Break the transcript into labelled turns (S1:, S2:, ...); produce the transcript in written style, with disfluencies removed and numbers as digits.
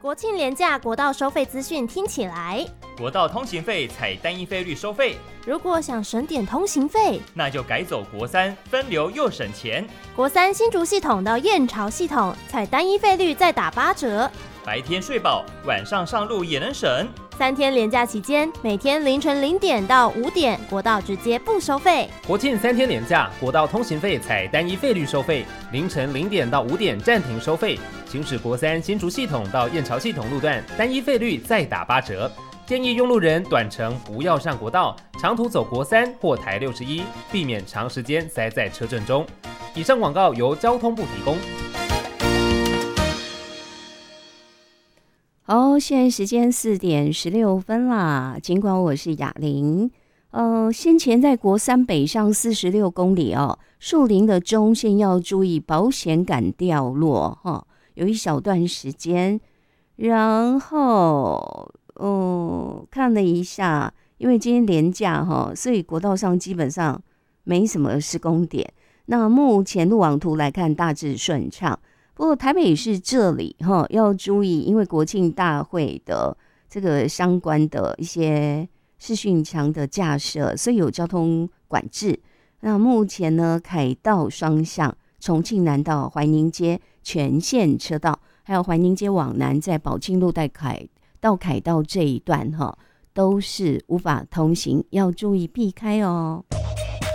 S1: 国庆连假国道收费资讯听起来，
S2: 国道通行费采单一费率收费。
S1: 如果想省点通行费，
S2: 那就改走国三，分流又省钱。
S1: 国三新竹系统到燕巢系统采单一费率再打8折，
S2: 白天睡饱，晚上上路也能省。
S1: 3天连假期间，每天凌晨0点到5点，国道直接不收费。
S3: 国庆3天连假，国道通行费采单一费率收费，凌晨0点到5点暂停收费。行驶国三新竹系统到燕巢系统路段，单一费率再打8折。建议用路人短程不要上国道，长途走国三或台61，避免长时间塞在车阵中。以上广告由交通部提供。
S4: 好，现在时间4点16分啦。尽管我是雅玲，先前在国三北上46公里哦，树林的中线要注意保险杆掉落哈，有一小段时间。然后看了一下，因为今天连假哈，所以国道上基本上没什么施工点。那目前路网图来看大致顺畅。不过台北市这里要注意，因为国庆大会的这个相关的一些视讯墙的架设，所以有交通管制。那目前呢，凯道双向重庆南到怀宁街全线车道，还有怀宁街往南在宝庆路到凯道这一段都是无法通行，要注意避开哦。